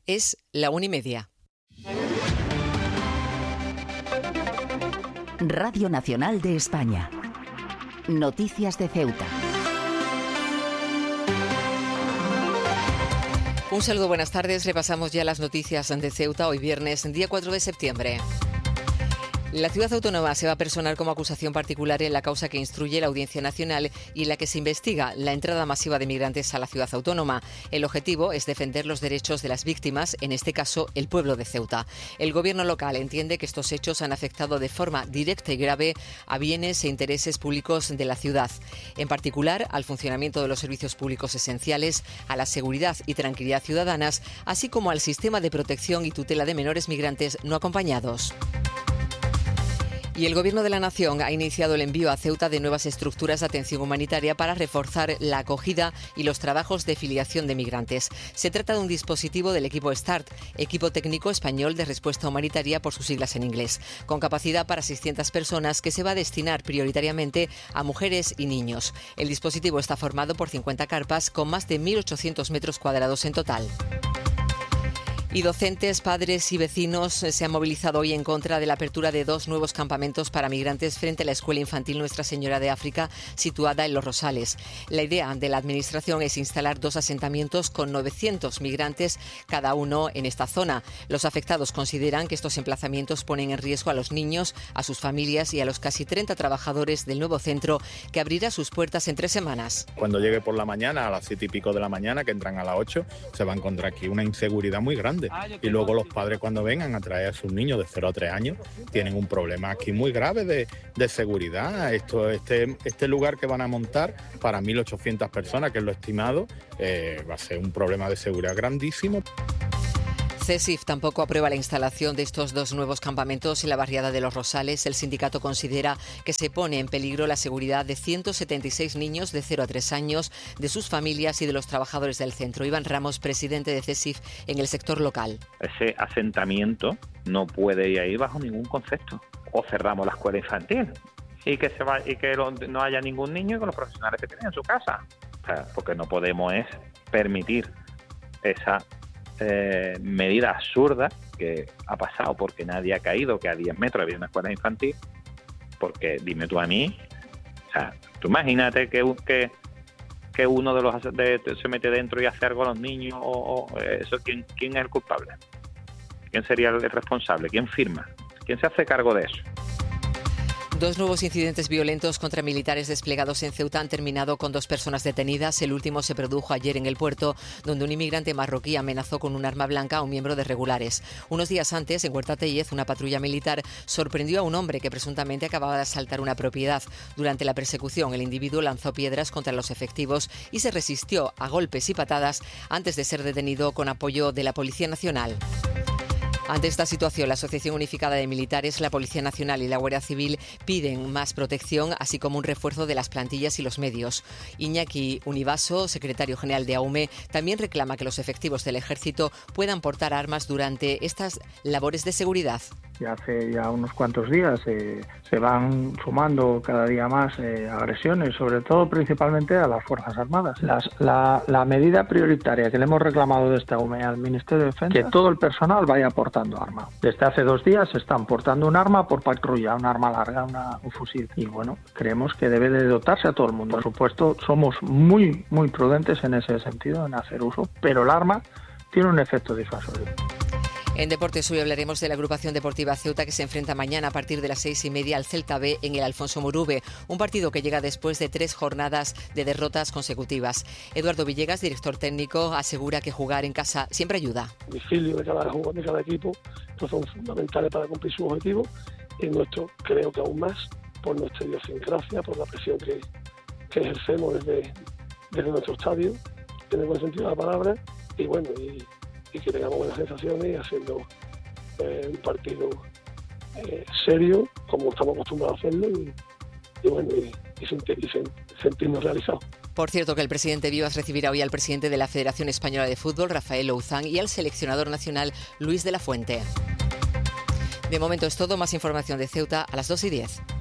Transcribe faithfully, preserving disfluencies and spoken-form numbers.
Es la una y media. Radio Nacional de España. Noticias de Ceuta. Un saludo, buenas tardes. Repasamos ya las noticias de Ceuta hoy viernes, día cuatro de septiembre. La ciudad autónoma se va a personar como acusación particular en la causa que instruye la Audiencia Nacional y en la que se investiga la entrada masiva de migrantes a la ciudad autónoma. El objetivo es defender los derechos de las víctimas, en este caso el pueblo de Ceuta. El gobierno local entiende que estos hechos han afectado de forma directa y grave a bienes e intereses públicos de la ciudad, en particular al funcionamiento de los servicios públicos esenciales, a la seguridad y tranquilidad ciudadanas, así como al sistema de protección y tutela de menores migrantes no acompañados. Y el Gobierno de la Nación ha iniciado el envío a Ceuta de nuevas estructuras de atención humanitaria para reforzar la acogida y los trabajos de filiación de migrantes. Se trata de un dispositivo del equipo START, equipo técnico español de respuesta humanitaria por sus siglas en inglés, con capacidad para seiscientas personas que se va a destinar prioritariamente a mujeres y niños. El dispositivo está formado por cincuenta carpas con más de mil ochocientos metros cuadrados en total. Y docentes, padres y vecinos se han movilizado hoy en contra de la apertura de dos nuevos campamentos para migrantes frente a la Escuela Infantil Nuestra Señora de África, situada en Los Rosales. La idea de la Administración es instalar dos asentamientos con novecientos migrantes cada uno en esta zona. Los afectados consideran que estos emplazamientos ponen en riesgo a los niños, a sus familias y a los casi treinta trabajadores del nuevo centro que abrirá sus puertas en tres semanas. Cuando llegue por la mañana, a las siete y pico de la mañana, que entran a las ocho, se va a encontrar aquí una inseguridad muy grande. Y luego los padres, cuando vengan a traer a sus niños de cero a tres años, tienen un problema aquí muy grave de, de seguridad. Esto, este, este lugar que van a montar para mil ochocientas personas, que es lo estimado, eh, va a ser un problema de seguridad grandísimo. CESIF tampoco aprueba la instalación de estos dos nuevos campamentos en la barriada de Los Rosales. El sindicato considera que se pone en peligro la seguridad de ciento setenta y seis niños de cero a tres años, de sus familias y de los trabajadores del centro. Iván Ramos, presidente de CESIF en el sector local. Ese asentamiento no puede ir ahí bajo ningún concepto. O cerramos la escuela infantil y que se va, y que no haya ningún niño con los profesionales que tienen en su casa. O sea, porque no podemos es permitir esa Eh, medida absurda que ha pasado porque nadie ha caído, que a diez metros había una escuela infantil, porque dime tú a mí, o sea, tú imagínate que, que, que uno de los de, se mete dentro y hace algo a los niños, o, o eso, ¿quién, ¿quién es el culpable? ¿Quién sería el responsable? ¿Quién firma? ¿Quién se hace cargo de eso? Dos nuevos incidentes violentos contra militares desplegados en Ceuta han terminado con dos personas detenidas. El último se produjo ayer en el puerto, donde un inmigrante marroquí amenazó con un arma blanca a un miembro de regulares. Unos días antes, en Huerta Tellez, una patrulla militar sorprendió a un hombre que presuntamente acababa de asaltar una propiedad. Durante la persecución, el individuo lanzó piedras contra los efectivos y se resistió a golpes y patadas antes de ser detenido con apoyo de la Policía Nacional. Ante esta situación, la Asociación Unificada de Militares, la Policía Nacional y la Guardia Civil piden más protección, así como un refuerzo de las plantillas y los medios. Iñaki Univaso, secretario general de AUME, también reclama que los efectivos del Ejército puedan portar armas durante estas labores de seguridad. Ya hace ya unos cuantos días eh, se van sumando cada día más eh, agresiones, sobre todo principalmente a las Fuerzas Armadas. Las, la, la medida prioritaria que le hemos reclamado desde AUME al Ministerio de Defensa, que todo el personal vaya portando arma. Desde hace dos días están portando un arma por patrulla, un arma larga, una, un fusil. Y bueno, creemos que debe de dotarse a todo el mundo. Por supuesto, somos muy, muy prudentes en ese sentido, en hacer uso, pero el arma tiene un efecto disuasorio. En deportes hoy hablaremos de la agrupación deportiva Ceuta, que se enfrenta mañana a partir de las seis y media al Celta B en el Alfonso Murube, un partido que llega después de tres jornadas de derrotas consecutivas. Eduardo Villegas, director técnico, asegura que jugar en casa siempre ayuda. El domicilio de cada jugador, de cada equipo, pues son fundamentales para cumplir sus objetivos, y nuestro creo que aún más por nuestra idiosincrasia, por la presión que, que ejercemos desde, desde nuestro estadio, en el buen sentido de la palabra, y bueno, y y que tengamos buenas sensaciones haciendo eh, un partido eh, serio, como estamos acostumbrados a hacerlo, y, y bueno, y, y, sentir, y sentirnos realizados. Por cierto, que el presidente Vivas recibirá hoy al presidente de la Federación Española de Fútbol, Rafael Louzán, y al seleccionador nacional, Luis de la Fuente. De momento es todo. Más información de Ceuta a las dos y diez.